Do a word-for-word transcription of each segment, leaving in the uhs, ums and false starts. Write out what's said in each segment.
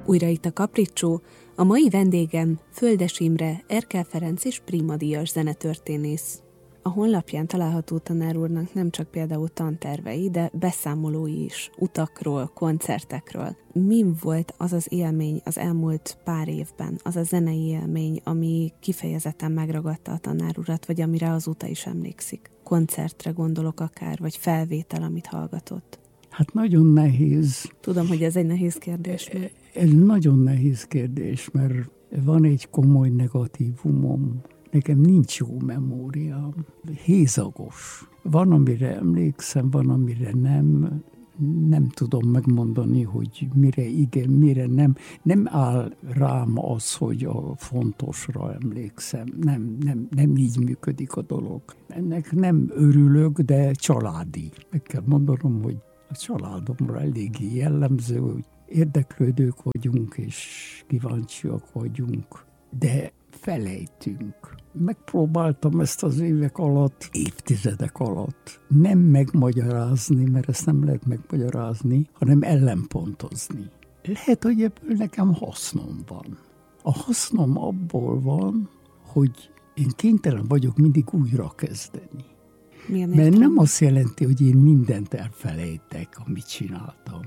Újra itt a Kapricsó, a mai vendégem Földes Imre, Erkel Ferenc és Prima díjas zenetörténész. A honlapján található tanár úrnak nem csak például tantervei, de beszámolói is, utakról, koncertekről. Mi volt az az élmény az elmúlt pár évben, az a zenei élmény, ami kifejezetten megragadta a tanár urat, vagy amire azóta is emlékszik? Koncertre gondolok akár, vagy felvétel, amit hallgatott. Hát nagyon nehéz. Tudom, hogy ez egy nehéz kérdés. Mert... Ez nagyon nehéz kérdés, mert van egy komoly negatívumom. Nekem nincs jó memóriám. Hézagos. Van, amire emlékszem, van, amire nem. Nem tudom megmondani, hogy mire igen, mire nem. Nem áll rám az, hogy a fontosra emlékszem. Nem, nem, nem így működik a dolog. Ennek nem örülök, de családi. Meg kell mondanom, hogy a családomra eléggé jellemző, hogy érdeklődők vagyunk, és kíváncsiak vagyunk, de felejtünk. Megpróbáltam ezt az évek alatt, évtizedek alatt nem megmagyarázni, mert ezt nem lehet megmagyarázni, hanem ellenpontozni. Lehet, hogy ebből nekem hasznom van. A hasznom abból van, hogy én kénytelen vagyok mindig újra kezdeni. Mert nem azt jelenti, hogy én mindent elfelejtek, amit csináltam.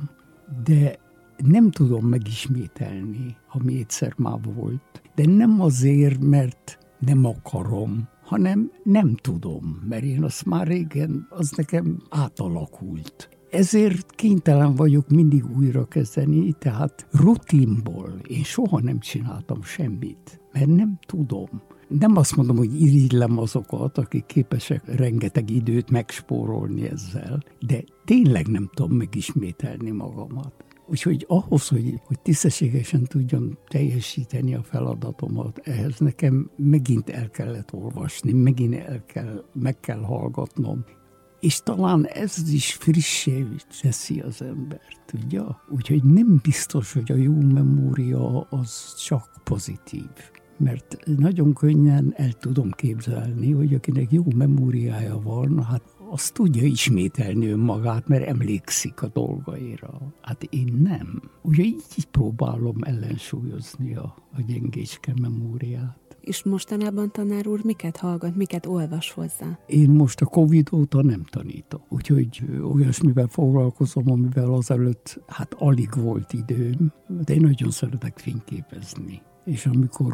De nem tudom megismételni, ami egyszer már volt. De nem azért, mert nem akarom, hanem nem tudom, mert én azt már régen, az nekem átalakult. Ezért kénytelen vagyok mindig újra kezdeni, tehát rutinból én soha nem csináltam semmit, mert nem tudom. Nem azt mondom, hogy irigylem azokat, akik képesek rengeteg időt megspórolni ezzel, de tényleg nem tudom megismételni magamat. Úgyhogy ahhoz, hogy, hogy tisztességesen tudjam teljesíteni a feladatomat, ehhez nekem megint el kellett olvasni, megint el kell, meg kell hallgatnom. És talán ez is frissé teszi az embert, tudja? Úgyhogy nem biztos, hogy a jó memória az csak pozitív. Mert nagyon könnyen el tudom képzelni, hogy akinek jó memóriája van, hát azt tudja ismételni önmagát, mert emlékszik a dolgaira. Hát én nem. Úgyhogy így próbálom ellensúlyozni a, a gyengécske memóriát. És mostanában, tanár úr, miket hallgat, miket olvas hozzá? Én most a Covid óta nem tanítok. Úgyhogy olyasmivel foglalkozom, amivel azelőtt hát alig volt időm, de én nagyon szeretek fényképezni. És amikor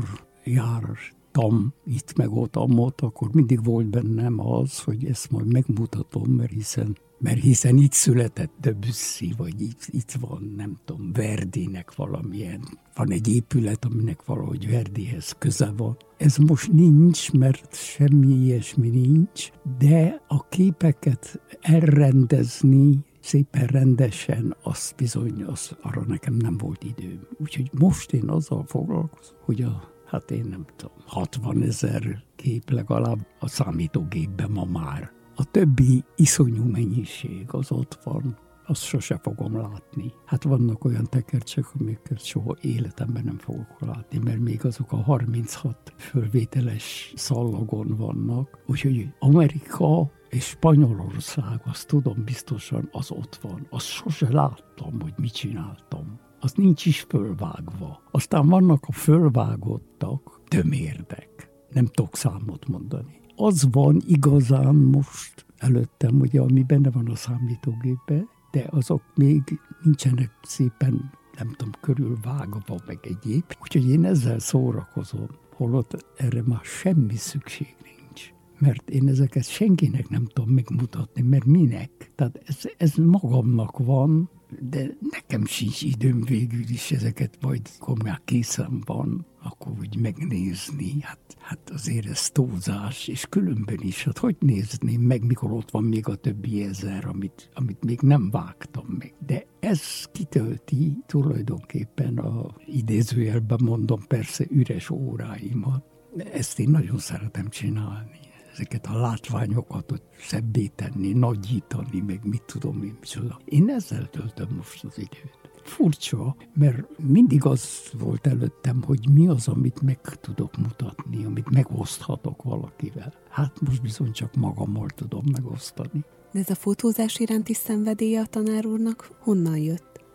jártam itt meg ott, amott, akkor mindig volt bennem az, hogy ezt majd megmutatom, mert hiszen, mert hiszen itt született Debussy, vagy itt, itt van, nem tudom, Verdinek valamilyen, van egy épület, aminek valahogy Verdihez köze van. Ez most nincs, mert semmi ilyesmi nincs, de a képeket elrendezni, szépen rendesen, azt bizony, az, arra nekem nem volt időm. Úgyhogy most én azzal foglalkozom, hogy a, hát én nem tudom, hatvanezer kép legalább a számítógépben ma már. A többi iszonyú mennyiség az ott van, azt sose fogom látni. Hát vannak olyan tekercsek, amiket soha életemben nem fogok látni, mert még azok a harminchat fölvételes szallagon vannak. Úgyhogy Amerika és Spanyolország, azt tudom biztosan, az ott van. Azt sose láttam, hogy mit csináltam. Az nincs is fölvágva. Aztán vannak a fölvágottak, tömérdek. Nem tudok számot mondani. Az van igazán most előttem, ugye, ami benne van a számítógépben, de azok még nincsenek szépen, nem tudom, körülvágva meg egyéb. Úgyhogy én ezzel szórakozom, holott erre már semmi szükség nincs. Mert én ezeket senkinek nem tudom megmutatni, mert minek? Tehát ez, ez magamnak van, de nekem sincs időm végül is ezeket, majd akkor már készen van, akkor úgy megnézni. Hát, hát azért ez túlzás, és különben is, hát hogy nézném meg, mikor ott van még a többi ezer, amit, amit még nem vágtam meg. De ez kitölti tulajdonképpen a idézőjelben mondom persze üres óráimat. Ezt én nagyon szeretem csinálni. Ezeket a látványokat hogy szebbé tenni, nagyítani, meg mit tudom én micsoda. Én ezzel töltöm most az időt. Furcsa, mert mindig az volt előttem, hogy mi az, amit meg tudok mutatni, amit megoszthatok valakivel. Hát most bizony csak magammal tudom megosztani. De ez a fotózás iránti szenvedélye a tanár úrnak honnan jött?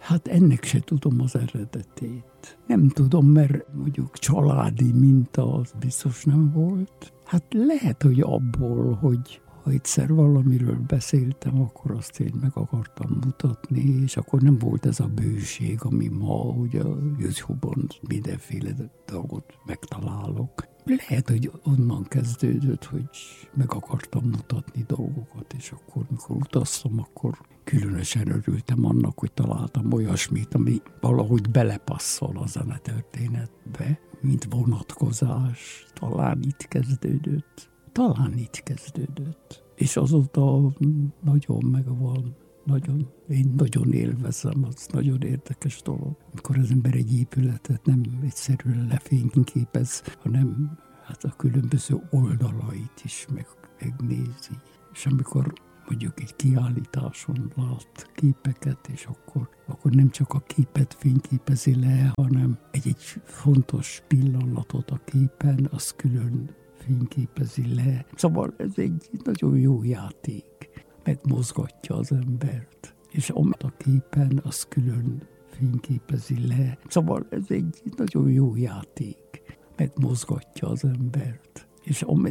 Hát ennek se tudom az eredetét. Nem tudom, mert mondjuk családi minta az biztos nem volt. Hát lehet, hogy abból, hogy ha egyszer valamiről beszéltem, akkor azt én meg akartam mutatni, és akkor nem volt ez a bőség, ami ma, hogy a YouTube-on mindenféle dolgot megtalálok. Lehet, hogy onnan kezdődött, hogy meg akartam mutatni dolgokat, és akkor, mikor utaztam, akkor különösen örültem annak, hogy találtam olyasmit, ami valahogy belepasszol a zenetörténetbe, mint vonatkozás. Talán itt kezdődött. Talán itt kezdődött. És azóta nagyon megvan, nagyon, én nagyon élvezem, az nagyon érdekes dolog. Amikor az ember egy épületet nem egyszerűen lefényképez, hanem hát a különböző oldalait is meg, megnézi. És amikor mondjuk egy kiállításon lát képeket, és akkor, akkor nem csak a képet fényképezi le, hanem egy-egy fontos pillanatot a képen, az külön fényképezi le. Szóval ez egy nagyon jó játék. Megmozgatja az embert. És amit a képen, az külön fényképezi le. Szóval ez egy nagyon jó játék. Megmozgatja az embert. És